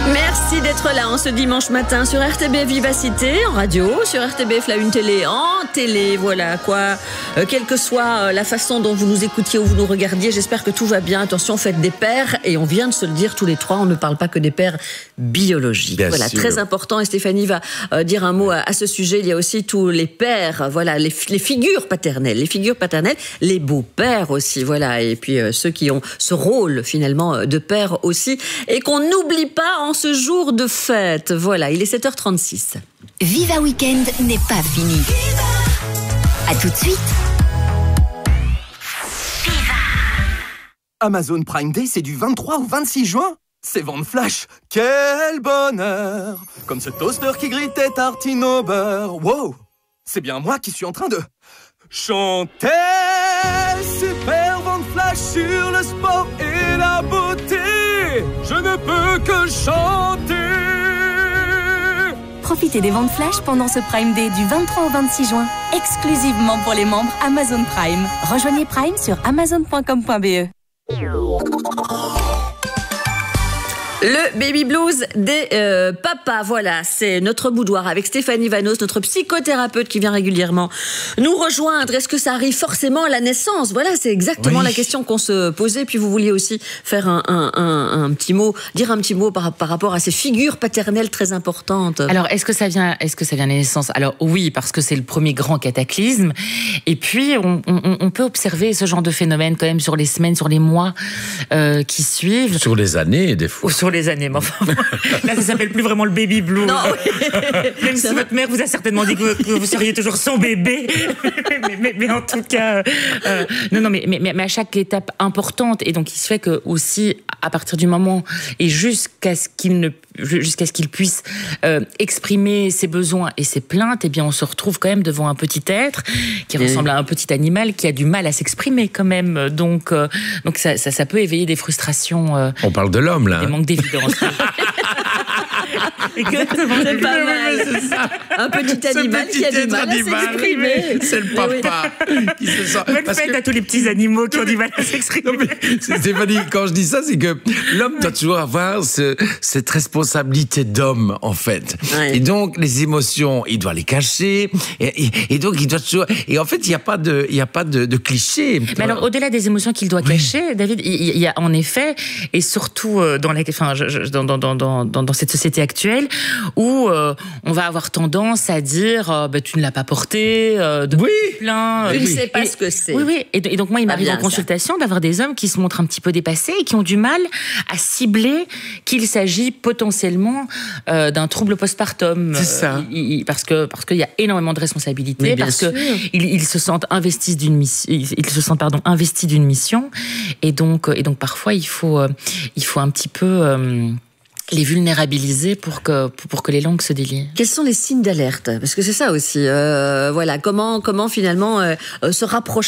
Merci d'être là en ce dimanche matin sur RTB Vivacité, en radio, sur RTBF La Une Télé, en télé, voilà quoi. Quelle que soit la façon dont vous nous écoutiez ou vous nous regardiez, j'espère que tout va bien. Attention, faites des pères, et on vient de se le dire tous les trois, on ne parle pas que des pères biologiques. Bien voilà, sûr. très important, et Stéphanie va dire un mot à ce sujet. Il y a aussi tous les pères, voilà, les figures paternelles, les beaux-pères aussi, voilà, et puis ceux qui ont ce rôle finalement de père aussi, et qu'on n'oublie pas en ce jour de fête. Voilà, il est 7h36. Viva Weekend n'est pas fini. À tout de suite. Amazon Prime Day, c'est du 23 au 26 juin. C'est vente flash. Quel bonheur. Comme ce toaster qui grille tes tartines au beurre. Wow. C'est bien moi qui suis en train de chanter. Super vente flash sur le sport et la beauté. Je ne peux que chanter. Profitez des ventes flash pendant ce Prime Day du 23 au 26 juin, exclusivement pour les membres Amazon Prime. Rejoignez Prime sur amazon.com.be. Le baby blues des papas, voilà, c'est notre boudoir avec Stéphanie Vanos, notre psychothérapeute qui vient régulièrement nous rejoindre. Est-ce que ça arrive forcément à la naissance? Voilà, c'est exactement la question qu'on se posait. Puis vous vouliez aussi faire un petit mot, dire un petit mot par rapport à ces figures paternelles très importantes. Alors, est-ce que ça vient de la naissance? Alors oui, parce que c'est le premier grand cataclysme. Et puis, on peut observer ce genre de phénomène quand même sur les semaines, sur les mois qui suivent. Sur les années, des fois. Ou sur les années, mais enfin, là, ça s'appelle plus vraiment le baby blues. Non, Même si votre mère vous a certainement dit que vous seriez toujours son bébé. mais en tout cas, non, mais à chaque étape importante, et donc il se fait que aussi, à partir du moment, et jusqu'à ce qu'il puisse exprimer ses besoins et ses plaintes, eh bien, on se retrouve quand même devant un petit être qui ressemble à un petit animal qui a du mal à s'exprimer quand même. Donc ça peut éveiller des frustrations. On parle de l'homme, là. Des manques d'évidence. Exactement, c'est pas mal. C'est ça. Un petit animal qui a du mal à s'exprimer. C'est le papa qui se sent... Bonne fête à tous les petits animaux qui ont du mal à s'exprimer. Non, mais Stéphanie, quand je dis ça, c'est que l'homme doit toujours avoir cette responsabilité d'homme, en fait. Ouais. Et donc, les émotions, il doit les cacher. Et donc, il doit toujours... Et en fait, il n'y a pas de cliché. Mais alors, au-delà des émotions qu'il doit cacher, David, il y a en effet, et surtout dans cette société actuelle, où on va avoir tendance à dire tu ne l'as pas porté, plein. Il ne sait pas ce que c'est. Oui. Et donc moi, il m'arrive en consultation d'avoir des hommes qui se montrent un petit peu dépassés et qui ont du mal à cibler qu'il s'agit potentiellement d'un trouble postpartum. C'est ça. Parce qu'il y a énormément de responsabilités, parce qu'ils se sentent investis d'une mission, et donc parfois il faut un petit peu les vulnérabiliser pour que les langues se délient. Quels sont les signes d'alerte? Parce que c'est ça aussi. Voilà, comment finalement se rapprocher